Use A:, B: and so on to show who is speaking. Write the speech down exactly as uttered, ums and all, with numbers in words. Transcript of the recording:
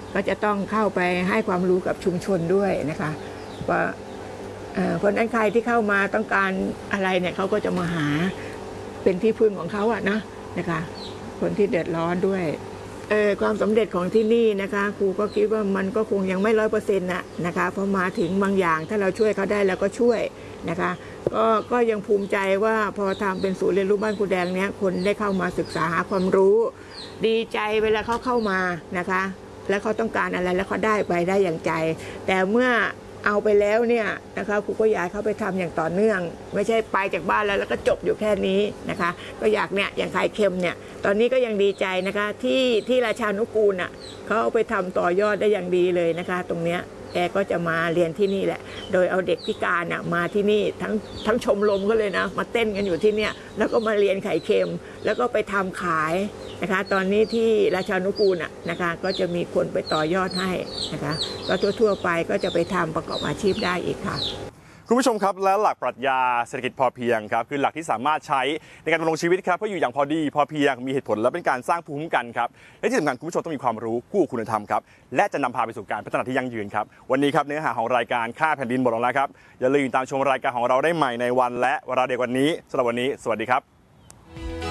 A: ก็จะต้องเข้าไปให้ความรู้กับชุมชนด้วยนะคะว่าเพราะนั้นใครที่เข้ามาต้องการอะไรเนี่ยเขาก็จะมาหาเป็นที่พึ่งของเขาอะนะนะคะคนที่เดือดร้อนด้วยเออความสำเร็จของที่นี่นะคะครูก็คิดว่ามันก็คงยังไม่ร้อยเปอร์เซ็นต์นะนะคะเพราะมาถึงบางอย่างถ้าเราช่วยเขาได้เราก็ช่วยนะคะก็ก็ยังภูมิใจว่าพอทำเป็นศูนย์เรียนรู้บ้านครูแดงเนี้ยคนได้เข้ามาศึกษาหาความรู้ดีใจเวลาเขาเข้ามานะคะแล้วเขาต้องการอะไรแล้วเขาได้ไปได้อย่างใจแต่เมื่อเอาไปแล้วเนี่ยนะคะครูก็อยากเขาไปทำอย่างต่อเนื่องไม่ใช่ไปจากบ้านแล้วแล้วก็จบอยู่แค่นี้นะคะก็อยากเนี่ยอย่างไข่เค็มเนี่ยตอนนี้ก็ยังดีใจนะคะที่ที่ราชานุกูลอ่ะเขาเอาไปทำต่อยอดได้อย่างดีเลยนะคะตรงเนี้ยแกก็จะมาเรียนที่นี่แหละโดยเอาเด็กพิการน่ะมาที่นี่ทั้งทั้งชมรมก็เลยนะมาเต้นกันอยู่ที่เนี่ยแล้วก็มาเรียนไข่เค็มแล้วก็ไปทำขายนะคะตอนนี้ที่ราชานุกูลน่ะนะคะก็จะมีคนไปต่อยอดให้นะคะก็ทั่วๆไปก็จะไปทำประกอบอาชีพได้อีกค่ะ
B: คุณผู้ชมครับและหลักปรัชญาเศรษฐกิจพอเพียงครับคือหลักที่สามารถใช้ในการดำรงชีวิตครับเพื่ออยู่อย่างพอดีพอเพียงมีเหตุผลและเป็นการสร้างภูมิคุ้มกันครับและที่สำคัญคุณผู้ชมต้องมีความรู้คู่คุณธรรมครับและจะนำพาไปสู่การพัฒนาที่ยั่งยืนครับวันนี้ครับเนื้อหาของรายการค่าแผ่นดินหมดลงแล้วครับอย่าลืมตามชมรายการของเราได้ใหม่ในวันและเวลาเดียวกันนี้สำหรับวันนี้สวัสดีครับ